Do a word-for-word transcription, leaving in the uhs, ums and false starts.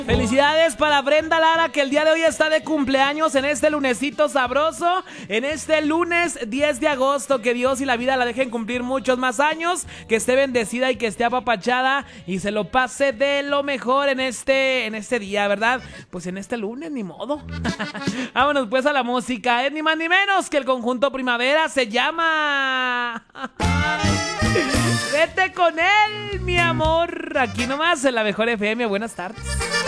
Felicidades para Brenda Lara, que el día de hoy está de cumpleaños en este lunesito sabroso, en este lunes diez de agosto. Que Dios y la vida la dejen cumplir muchos más años, que esté bendecida y que esté apapachada y se lo pase de lo mejor en este, en este día, ¿verdad? Pues en este lunes, ni modo. Vámonos pues a la música. Es ni más ni menos que el conjunto Primavera, se llama... Vete con él, mi amor. Aquí nomás en la mejor F M. Buenas tardes.